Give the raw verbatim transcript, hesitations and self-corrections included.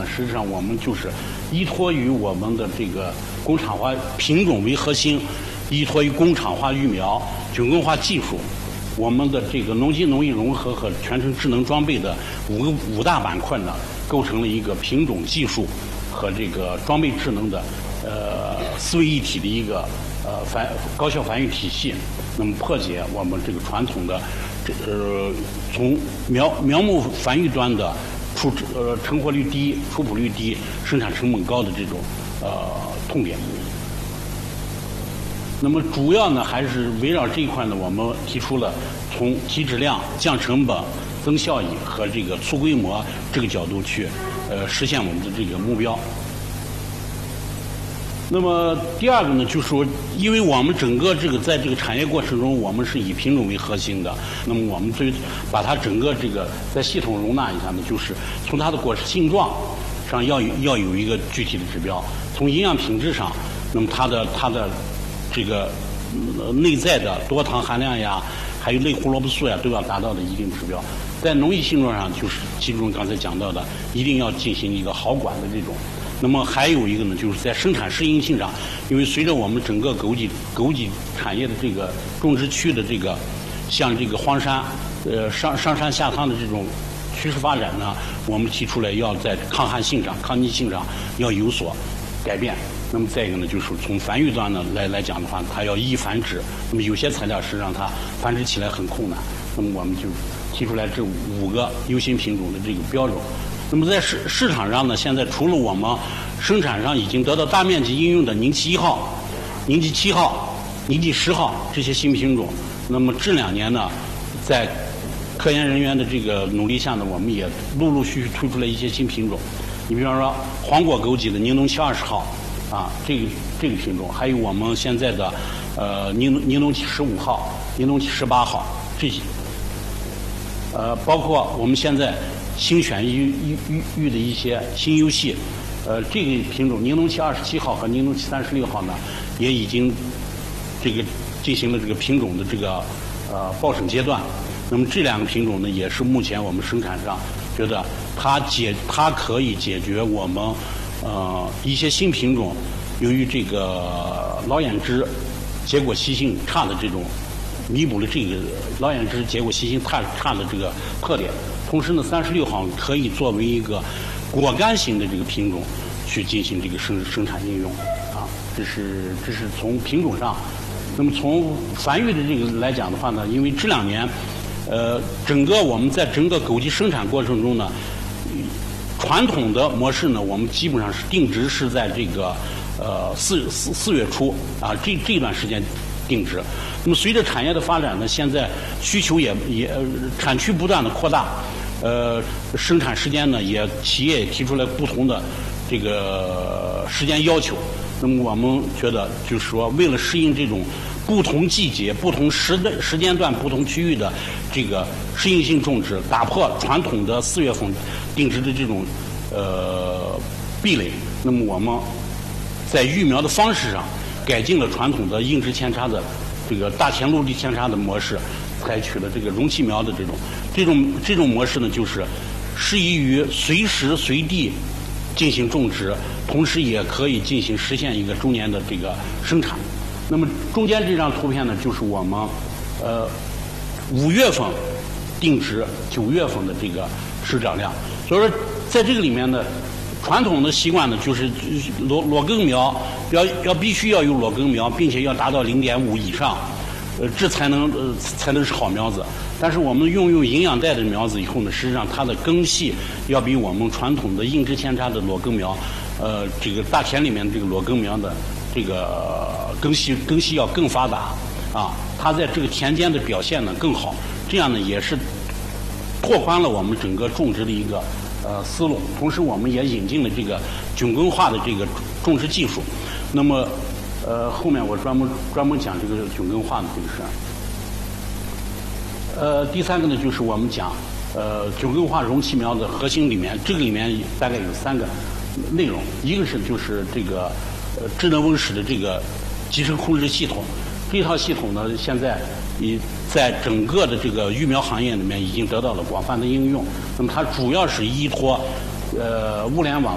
实际上我们就是依托于我们的这个工厂化品种为核心，依托于工厂化育苗、菌根化技术，我们的这个农机农业融合和全程智能装备的五个五大板块呢，构成了一个品种技术和这个装备智能的呃四位一体的一个呃繁高效繁育体系。那么破解我们这个传统的这呃从苗苗木繁育端的出呃成活率低、出圃率低、生产成本高的这种呃痛点。那么主要呢还是围绕这一块呢，我们提出了从提质量、降成本、增效益和这个促规模这个角度去呃实现我们的这个目标。那么第二个呢，就是说，因为我们整个这个在这个产业过程中，我们是以品种为核心的。那么我们对把它整个这个在系统容纳一下呢，就是从它的果实性状上要有要有一个具体的指标，从营养品质上，那么它的它的这个、呃、内在的多糖含量呀，还有类胡萝卜素呀，都要达到的一定指标。在农业性状上，就是其中刚才讲到的，一定要进行一个好管的这种。那么还有一个呢，就是在生产适应性上，因为随着我们整个枸杞枸杞产业的这个种植区的这个像这个荒山、呃上上山下汤的这种趋势发展呢，我们提出来要在抗旱性上、抗逆性上要有所改变。那么再一个呢，就是从繁育端呢来来讲的话，它要易繁殖。那么有些材料实际上它繁殖起来很困难，那么我们就提出来这五个优先品种的这个标准。那么在市市场上呢，现在除了我们生产上已经得到大面积应用的宁七一号、宁七七号、宁七十号这些新品种，那么这两年呢，在科研人员的这个努力下呢，我们也陆陆续续推出了一些新品种。你比方说黄果枸杞的宁农七二十号啊，这个这个品种，还有我们现在的呃宁宁农七十五号、宁农七十八号这些，呃，包括我们现在新选育育育育的一些新优系，呃，这个品种宁农七二十七号和宁农七三十六号呢，也已经这个进行了这个品种的这个呃报审阶段。那么这两个品种呢，也是目前我们生产上觉得它解它可以解决我们呃一些新品种由于这个老眼汁结果习性差的这种，弥补了这个老眼汁结果习性差差的这个特点。同时呢，三十六号可以作为一个果干型的这个品种去进行这个生生产应用啊，这是这是从品种上。那么从繁育的这个来讲的话呢，因为这两年，呃，整个我们在整个枸杞生产过程中呢，传统的模式呢，我们基本上是定植是在这个呃四四四月初啊，这这段时间定植。那么随着产业的发展呢，现在需求也也、呃、产区不断的扩大。呃，生产时间呢，也企业也提出来不同的这个时间要求。那么我们觉得，就是说，为了适应这种不同季节、不同时的时间段、不同区域的这个适应性种植，打破传统的四月份定植的这种呃壁垒。那么我们在育苗的方式上，改进了传统的硬质扦插的这个大田陆地扦插的模式。采取了这个容器苗的这种这种这种模式呢，就是适宜于随时随地进行种植，同时也可以进行实现一个周年的这个生产。那么中间这张图片呢，就是我们呃五月份定植，九月份的这个施长量。所以说，在这个里面呢，传统的习惯呢，就是裸裸根苗要要必须要有裸根苗，并且要达到零点五以上。呃，这才能呃才能是好苗子。但是我们用用营养带的苗子以后呢，实际上它的根系要比我们传统的硬质扦插的裸根苗，呃，这个大田里面的这个裸根苗的这个根系根系要更发达啊，它在这个田间的表现呢更好。这样呢也是拓宽了我们整个种植的一个呃思路。同时，我们也引进了这个菌根化的这个种植技术。那么。呃，后面我专门专门讲这个菌根化的这个事儿。呃，第三个呢，就是我们讲呃菌根化容器苗的核心里面，这个里面大概有三个内容，一个是就是这个呃智能温室的这个集成控制系统，这套系统呢，现在已在整个的这个育苗行业里面已经得到了广泛的应用。那么它主要是依托呃物联网